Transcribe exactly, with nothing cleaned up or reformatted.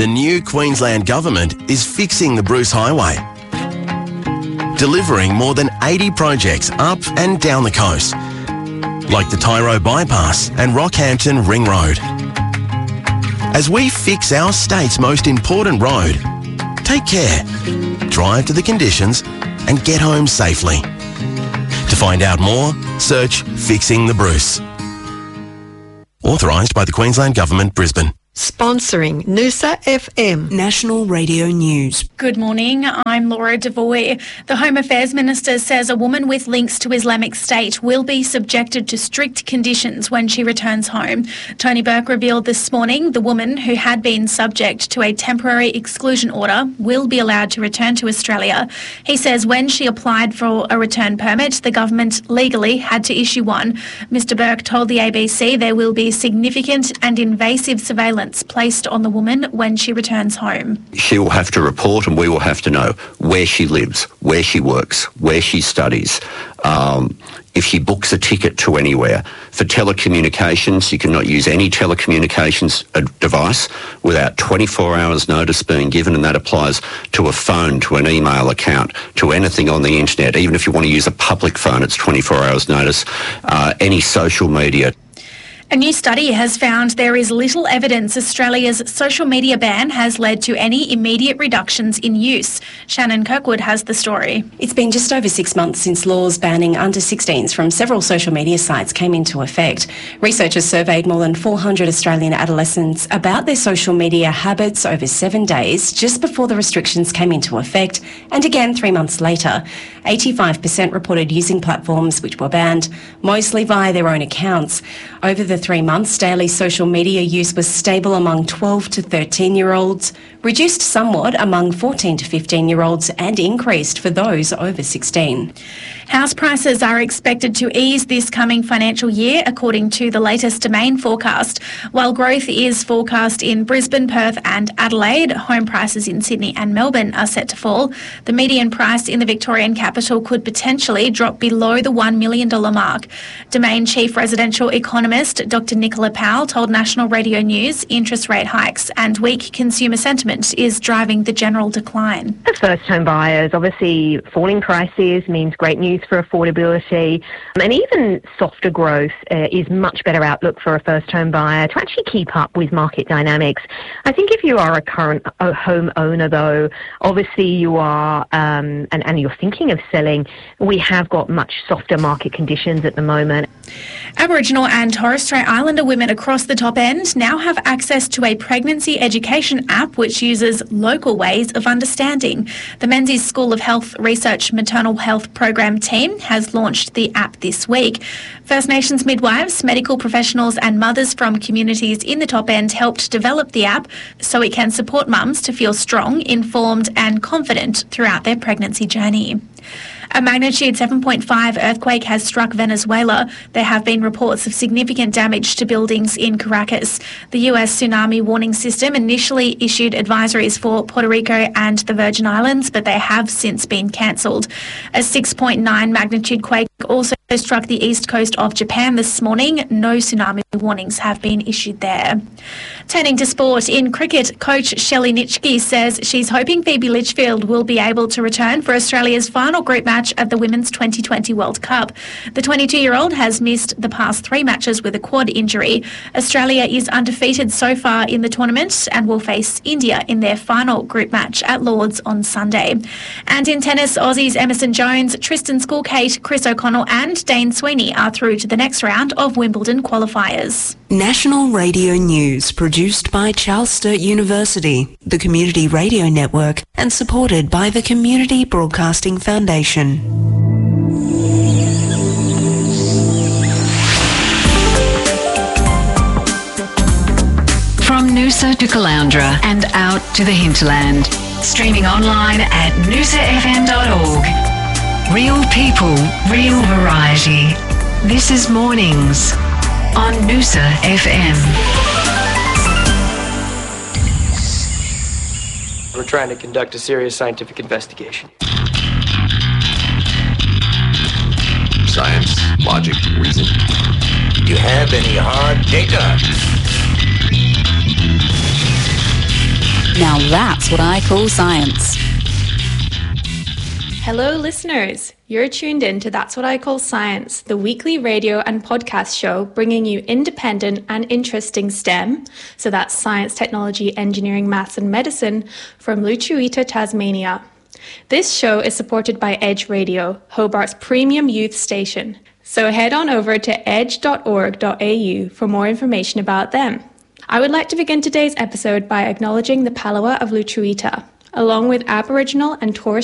The new Queensland Government is fixing the Bruce Highway, delivering more than eighty projects up and down the coast, like the Tyro Bypass and Rockhampton Ring Road. As we fix our state's most important road, take care, drive to the conditions and get home safely. To find out more, search Fixing the Bruce. Authorised by the Queensland Government, Brisbane. Sponsoring Noosa F M. National Radio News. Good morning, I'm Laura Devoy. The Home Affairs Minister says a woman with links to Islamic State will be subjected to strict conditions when she returns home. Tony Burke revealed this morning the woman, who had been subject to a temporary exclusion order, will be allowed to return to Australia. He says when she applied for a return permit, the government legally had to issue one. Mister Burke told the A B C there will be significant and invasive surveillance placed on the woman when she returns home. She will have to report and we will have to know where she lives, where she works, where she studies, um, if she books a ticket to anywhere. For telecommunications, you cannot use any telecommunications device without twenty-four hours notice being given, and that applies to a phone, to an email account, to anything on the internet. Even if you want to use a public phone, it's twenty-four hours notice. Uh, any social media. A new study has found there is little evidence Australia's social media ban has led to any immediate reductions in use. Shannon Kirkwood has the story. It's been just over six months since laws banning under sixteens from several social media sites came into effect. Researchers surveyed more than four hundred Australian adolescents about their social media habits over seven days just before the restrictions came into effect, and again three months later. eighty-five percent reported using platforms which were banned, mostly via their own accounts. Over the three months, daily social media use was stable among twelve to thirteen-year-olds, reduced somewhat among fourteen to fifteen-year-olds and increased for those over sixteen. House prices are expected to ease this coming financial year, according to the latest Domain forecast. While growth is forecast in Brisbane, Perth and Adelaide, home prices in Sydney and Melbourne are set to fall. The median price in the Victorian capital could potentially drop below the one million dollars mark. Domain chief residential economist Doctor Nicola Powell told National Radio News interest rate hikes and weak consumer sentiment is driving the general decline. For first-home buyers, obviously falling prices means great news for affordability, and even softer growth uh, is much better outlook for a first-home buyer to actually keep up with market dynamics. I think if you are a current uh, home owner, though, obviously you are, um, and, and you're thinking of selling, we have got much softer market conditions at the moment. Aboriginal and Torres Strait Islander women across the top end now have access to a pregnancy education app which uses local ways of understanding. The Menzies School of Health Research Maternal Health Program team has launched the app this week. First Nations midwives, medical professionals and mothers from communities in the top end helped develop the app so it can support mums to feel strong, informed and confident throughout their pregnancy journey. A magnitude seven point five earthquake has struck Venezuela. There have been reports of significant damage to buildings in Caracas. The U S tsunami warning system initially issued advisories for Puerto Rico and the Virgin Islands, but they have since been cancelled. A six point nine magnitude quake also struck the east coast of Japan this morning. No tsunami warnings have been issued there. Turning to sport, in cricket, coach Shelley Nitschke says she's hoping Phoebe Litchfield will be able to return for Australia's final group match of the Women's twenty twenty World Cup. The twenty-two-year-old has missed the past three matches with a quad injury. Australia is undefeated so far in the tournament and will face India in their final group match at Lord's on Sunday. And in tennis, Aussies Emerson Jones, Tristan Skulkate, Chris O'Connell and Dane Sweeney are through to the next round of Wimbledon qualifiers. National Radio News, produced by Charles Sturt University, the Community Radio Network, and supported by the Community Broadcasting Foundation. From Noosa to Caloundra and out to the hinterland. Streaming online at noosa f m dot org. Real people, real variety. This is Mornings on Noosa F M. We're trying to conduct a serious scientific investigation. Science, logic, reason. Do you have any hard data? Now that's what I call science. Hello listeners, you're tuned in to That's What I Call Science, the weekly radio and podcast show bringing you independent and interesting STEM, so that's science, technology, engineering, maths and medicine, from Lutruwita, Tasmania. This show is supported by Edge Radio, Hobart's premium youth station. So head on over to edge dot org dot a u for more information about them. I would like to begin today's episode by acknowledging the Palawa of Lutruwita, along with Aboriginal and Torres